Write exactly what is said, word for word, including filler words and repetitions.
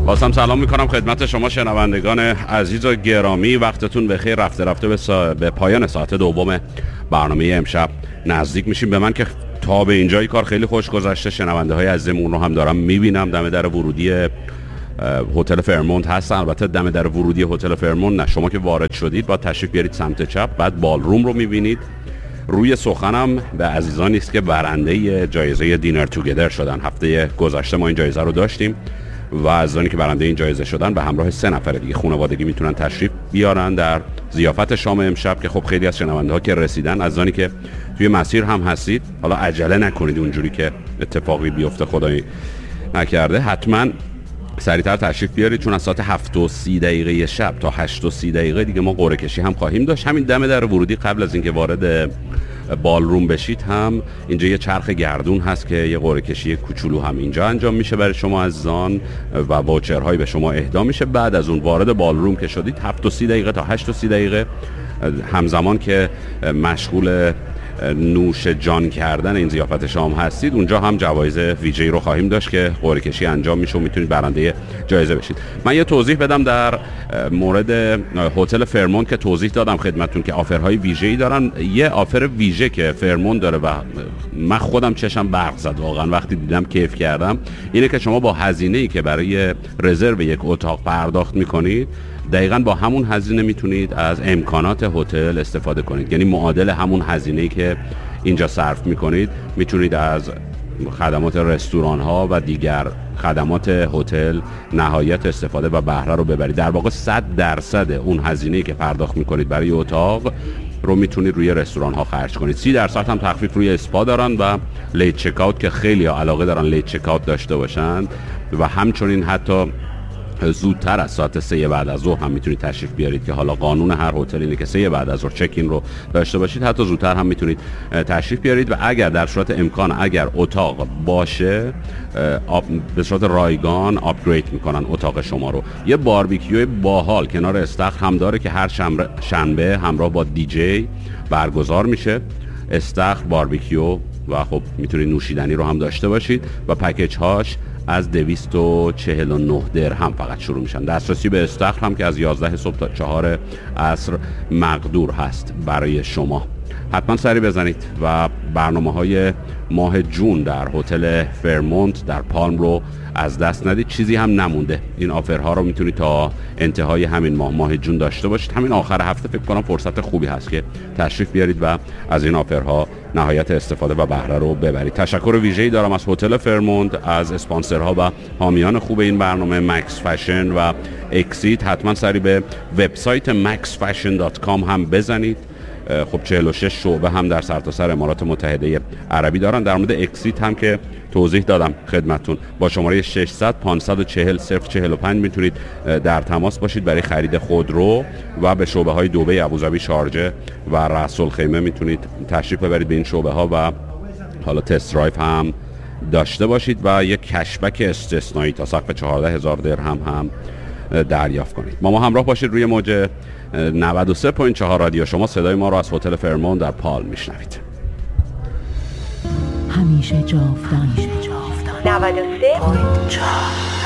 بازم سلام میکنم خدمت شما شنوندگان عزیز و گرامی. وقتتون بخیر. رفته رفته به, سا... به پایان ساعت دوم برنامه امشب نزدیک میشیم. به من که تا به اینجای کار خیلی خوش گذشته. شنونده های عزیزمون رو هم دارم میبینم دم در ورودی هتل فرمونت هستن. البته دم در ورودی هتل فرمونت نه، شما که وارد شدید با تشریف بیارید سمت چپ، بعد بالروم رو میبینید. روی سخنم به عزیزانی است که برنده جایزه دینر توگیدر شدن. هفته گذشته ما این جایزه رو داشتیم و عزیزانی که برنده این جایزه شدن به همراه سه نفر دیگه خانوادگی میتونن تشریف بیارن در ضیافت شام امشب که خب خیلی از شنونده ها که رسیدن، عزیزانی که توی مسیر هم هستید، حالا عجله نکنید اونجوری که اتفاقی بیفته خدایی نکرده، حتما سریعتر تشریف بیارید، چون از ساعت هفت و سی دقیقه شب تا هشت و سی دقیقه دیگه ما قرعه کشی هم خواهیم داشت. همین دم در ورودی قبل از اینکه وارد بالروم بشید هم اینجا یه چرخ گردون هست که یه قرعه کشی کوچولو هم اینجا انجام میشه برای شما عزیزان و واوچرهایی به شما اهدا میشه. بعد از اون وارد بالروم که شدید هفت و سی دقیقه تا هشت و سی دقیقه همزمان که مشغول نوش جان کردن این ضیافت شام هستید، اونجا هم جوایز ویژه‌ای رو خواهیم داشت که قرعه کشی انجام میشه و میتونید برنده جایزه بشید. من یه توضیح بدم در مورد هتل فرمونت که توضیح دادم خدمتتون که آفرهای ویژه‌ای دارن. یه آفر ویژه که فرمونت داره و من خودم چشم برق زد واقعا وقتی دیدم، کیف کردم، اینه که شما با هزینه‌ای که برای رزرو یک اتاق پرداخت میکنید دقیقاً با همون هزینه میتونید از امکانات هتل استفاده کنید. یعنی معادل همون هزینه‌ای که اینجا صرف میکنید میتونید از خدمات رستوران ها و دیگر خدمات هتل نهایت استفاده و بهره رو ببرید. در واقع صد درصد اون هزینه‌ای که پرداخت میکنید برای اتاق رو میتونید روی رستوران ها خرج کنید. سی درصد هم تخفیف روی اسپا دارن و لیت چک اوت که خیلی ها علاقه دارن لیت چک اوت داشته باشن و همچنین حتی زودتر از ساعت سه بعد از ظهر هم میتونید تشریف بیارید که حالا قانون هر هتل اینه که سه بعد از ظهر چک این رو داشته باشید. حتی زودتر هم میتونید تشریف بیارید و اگر در صورت امکان اگر اتاق باشه به صورت رایگان آپگرید میکنن اتاق شما رو. یه باربیکیو باحال کنار استخر هم داره که هر شنبه همراه با دیجی برگزار میشه. استخر باربیکیو و خب میتونید نوشیدنی رو هم داشته باشید و پکیج هاش از دویست و چهل و نه درهم فقط شروع میشن. دسترسی به استخر هم که از یازده صبح تا چهار عصر مقدور هست برای شما. حتما سری بزنید و برنامه‌های ماه جون در هتل فرمونت در پالم رو از دست ندید. چیزی هم نمونده. این آفرها رو میتونید تا انتهای همین ماه ماه جون داشته باشید. همین آخر هفته فکر کنم فرصت خوبی هست که تشریف بیارید و از این آفرها نهایت استفاده و بهره رو ببرید. تشکر ویژه‌ای دارم از هتل فرمونت، از اسپانسرها و حامیان خوب این برنامه مکس فشن و اکسیت. حتما سری به وبسایت مکس فشن دات کام هم بزنید. خب چهل و شش شعبه هم در سرتاسر امارات متحده عربی دارن. در مورد اکسیت هم که توضیح دادم خدمتتون، با شماره ششصد پانصد و چهل صفر چهل و پنج میتونید در تماس باشید برای خرید خودرو و به شعبه های دبی، ابوظبی، شارجه و رأس الخیمه میتونید تشریف ببرید به این شعبه ها و حالا تست درایو هم داشته باشید و یک کشبک استثنایی تا سقف چهارده هزار درهم هم دریافت کنید. ما ما همراه باشید روی موج نود و سه و چهار رادیو شما. صدای ما رو از هتل فرمونت در پالم میشنوید. همیشه جاودان نود و سه و چهار